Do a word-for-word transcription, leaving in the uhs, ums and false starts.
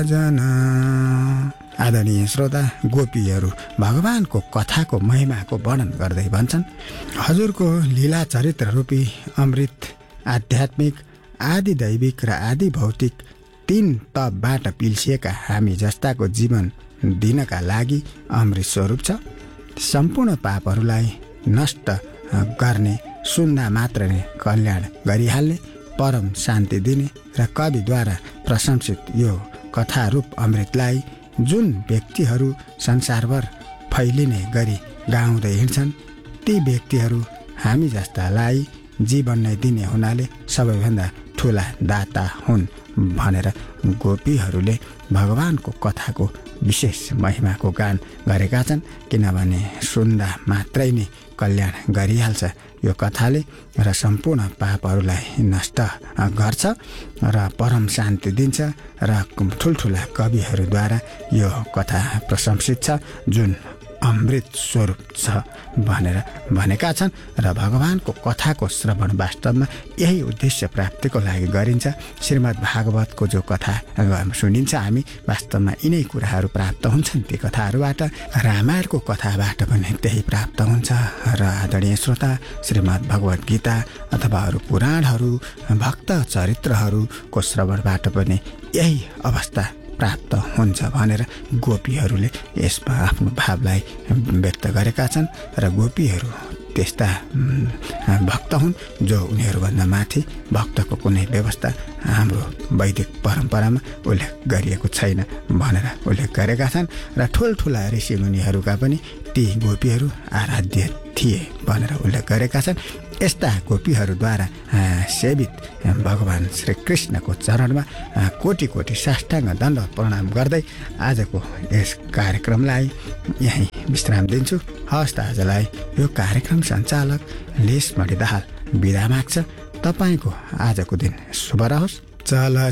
भजन। आदरणीय श्रोता, गोपीहरू भगवानको कथाको महिमाको वर्णन गर्दै भन्छन्, हजुरको लीला चरित्र रूपी अमृत आध्यात्मिक, आदि दैविक र आदि भौतिक तीन तपबाट पिल्सिएका हामी जस्ताको जीवन दिनका लागि अमृत स्वरूप छ। सम्पूर्ण पापहरूलाई नष्ट गर्ने, सुन्दा मात्र नै कल्याण गरिहाल्ने, परम शान्ति दिने र कविद्वारा प्रशंसित यो कथारूप अमृतलाई जुन व्यक्तिहरू संसारभर फैलिने गरी गाउँदै हिँड्छन्, ती व्यक्तिहरू हामी जस्तालाई जीवन नै दिने हुनाले सबैभन्दा ठुला दाता हुन् भनेर गोपीहरूले भगवानको कथाको विशेष महिमाको गान गरेका छन्। किनभने सुन्दा मात्रै नै कल्याण गरिहाल्छ यो कथाले र सम्पूर्ण पापहरूलाई नष्ट गर्छ र परम शान्ति दिन्छ र ठुल्ठुला कविहरूद्वारा यो कथा प्रशंसित छ, जुन अमृत स्वरूप छ भनेर भनेका छन्। र भगवानको कथाको श्रवण वास्तवमा यही उद्देश्य प्राप्तिको लागि गरिन्छ। श्रीमद् भागवतको जो कथा सुनिन्छ हामी, वास्तवमा यिनै कुराहरू प्राप्त हुन्छन् ती कथाहरूबाट। रामायणको कथाबाट पनि त्यही प्राप्त हुन्छ। र आदरणीय श्रोता, श्रीमद् भगवत गीता अथवा अरू पुराणहरू, भक्त चरित्रहरूको श्रवणबाट पनि यही अवस्था प्राप्त हुन्छ भनेर गोपीहरूले यसमा आफ्नो भावलाई व्यक्त गरेका छन्। र गोपीहरू त्यस्ता भक्त हुन् जो उनीहरूभन्दा माथि भक्तको कुनै व्यवस्था हाम्रो वैदिक परम्परामा उल्लेख गरिएको छैन भनेर उल्लेख गरेका छन्। र ठुल्ठुला ऋषिमुनिहरूका पनि ती गोपीहरू आराध्य थिए भनेर उल्लेख गरेका छन्। यस्ता गोपीहरूद्वारा सेवित भगवान श्रीकृष्णको चरणमा कोटि कोटि साष्टाङ्ग दण्ड प्रणाम गर्दै आजको यस कार्यक्रमलाई यहीँ विश्राम दिन्छु। हवस् त, आजलाई यो कार्यक्रम सञ्चालक लेस मणि दाहाल बिदा माग्छ। तपाईँको आजको दिन शुभ रहोस्। चल